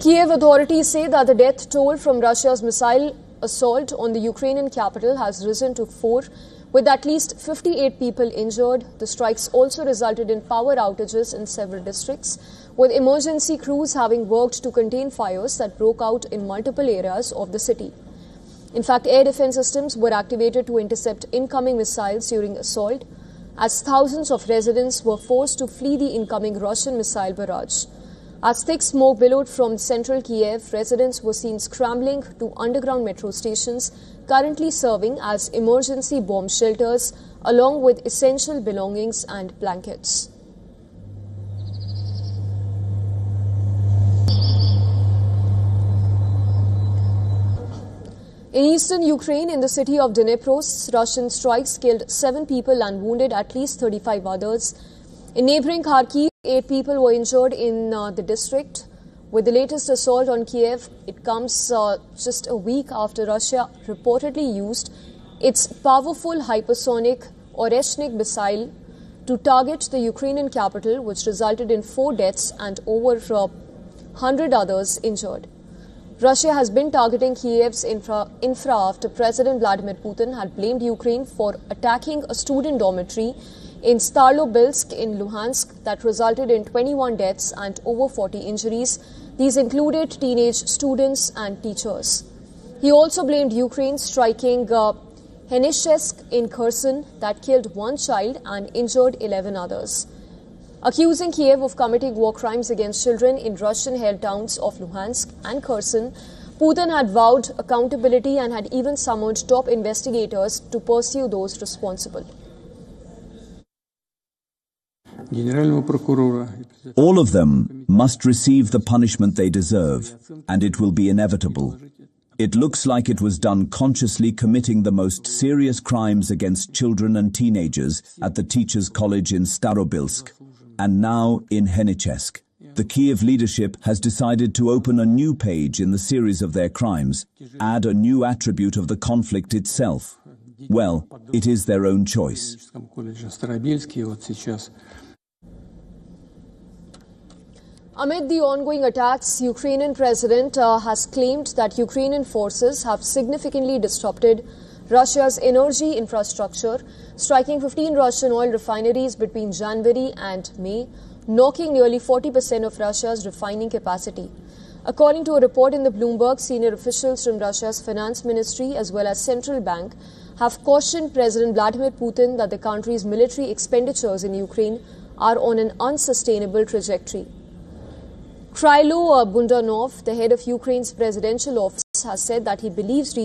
Kiev authorities say that the death toll from Russia's missile assault on the Ukrainian capital has risen to 4, with at least 58 people injured. The strikes also resulted in power outages in several districts, with emergency crews having worked to contain fires that broke out in multiple areas of the city. In fact, air defense systems were activated to intercept incoming missiles during assault, as thousands of residents were forced to flee the incoming Russian missile barrage. As thick smoke billowed from central Kiev, residents were seen scrambling to underground metro stations, currently serving as emergency bomb shelters, along with essential belongings and blankets. In eastern Ukraine, in the city of Dnipro, Russian strikes killed 7 people and wounded at least 35 others. In neighboring Kharkiv, 8 people were injured in the district. With the latest assault on Kiev, it comes just a week after Russia reportedly used its powerful hypersonic Oreshnik missile to target the Ukrainian capital, which resulted in 4 deaths and over 100 others injured. Russia has been targeting Kiev's infra after President Vladimir Putin had blamed Ukraine for attacking a student dormitory in Starobilsk in Luhansk that resulted in 21 deaths and over 40 injuries. These included teenage students and teachers. He also blamed Ukraine striking Henichesk in Kherson that killed 1 child and injured 11 others. Accusing Kiev of committing war crimes against children in Russian-held towns of Luhansk and Kherson, Putin had vowed accountability and had even summoned top investigators to pursue those responsible. All of them must receive the punishment they deserve, and it will be inevitable. It looks like it was done consciously, committing the most serious crimes against children and teenagers at the Teachers' College in Starobilsk, and now in Henichesk. The Kiev leadership has decided to open a new page in the series of their crimes, add a new attribute of the conflict itself. Well, it is their own choice. Amid the ongoing attacks, Ukrainian president has claimed that Ukrainian forces have significantly disrupted Russia's energy infrastructure, striking 15 Russian oil refineries between January and May, knocking nearly 40% of Russia's refining capacity. According to a report in the Bloomberg, senior officials from Russia's finance ministry as well as central bank have cautioned President Vladimir Putin that the country's military expenditures in Ukraine are on an unsustainable trajectory. Krylo Bundanov, the head of Ukraine's presidential office, has said that he believes